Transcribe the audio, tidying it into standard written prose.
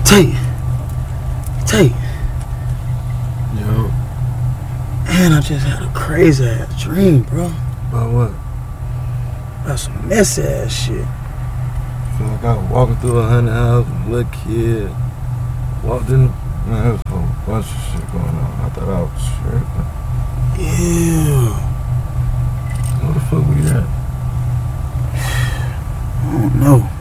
Tate. Yo. Man, I just had a crazy ass dream, bro. About what? About some messy ass shit. I feel like I was walking through a haunted house, a little kid. Walked in, man, there was a whole bunch of shit going on. I thought I was tripping. Yeah. Where the fuck we at? I don't know.